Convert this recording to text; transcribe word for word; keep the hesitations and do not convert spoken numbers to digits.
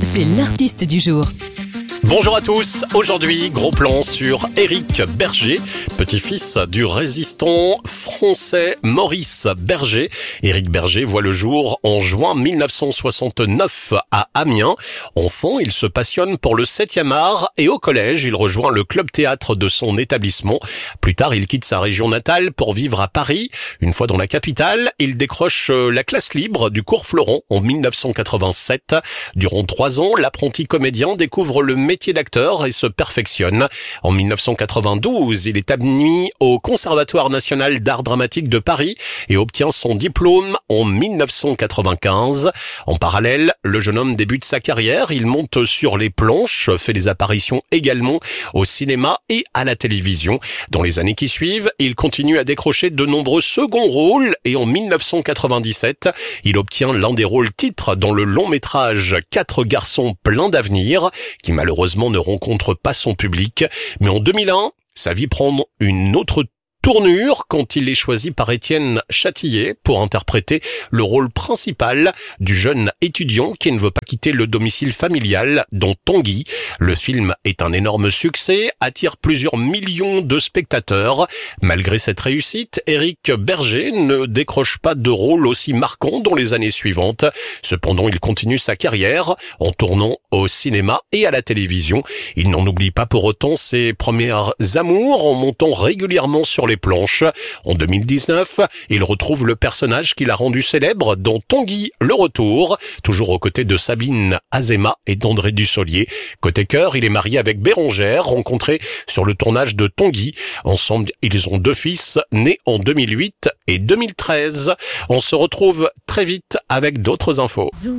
c'est l'artiste du jour. Bonjour à tous, aujourd'hui gros plan sur Éric Berger, petit-fils du résistant français Maurice Berger. Éric Berger voit le jour en juin mille neuf cent soixante-neuf à Amiens. Enfant, il se passionne pour le septième art et au collège, il rejoint le club théâtre de son établissement. Plus tard, il quitte sa région natale pour vivre à Paris. Une fois dans la capitale, il décroche la classe libre du cours Florent en mille neuf cent quatre-vingt-sept. Durant trois ans, l'apprenti comédien découvre le métier d'acteur et se perfectionne. En mille neuf cent quatre-vingt-douze, il est admis au Conservatoire national d'art dramatique de Paris et obtient son diplôme en mille neuf cent quatre-vingt-quinze. En parallèle, le jeune homme débute sa carrière, il monte sur les planches, fait des apparitions également au cinéma et à la télévision. Dans les années qui suivent, il continue à décrocher de nombreux seconds rôles et en mille neuf cent quatre-vingt-dix-sept, il obtient l'un des rôles titres dans le long métrage Quatre garçons pleins d'avenir, qui malheureusement ne rencontre pas son public. Mais en deux mille un, sa vie prend une autre tournure quand il est choisi par Étienne Châtillier pour interpréter le rôle principal du jeune étudiant qui ne veut pas quitter le domicile familial dans Tanguy. Le film est un énorme succès, attire plusieurs millions de spectateurs. Malgré cette réussite, Éric Berger ne décroche pas de rôle aussi marquant dans les années suivantes. Cependant, il continue sa carrière en tournant au cinéma et à la télévision. Il n'en oublie pas pour autant ses premières amours en montant régulièrement sur les planches. En deux mille dix-neuf, il retrouve le personnage qu'il a rendu célèbre dans Tanguy le retour, toujours aux côtés de Sabine Azéma et d'André Dussolier. Côté cœur, il est marié avec Bérangère, rencontrée sur le tournage de Tanguy. Ensemble, ils ont deux fils, nés en deux mille huit et deux mille treize. On se retrouve très vite avec d'autres infos.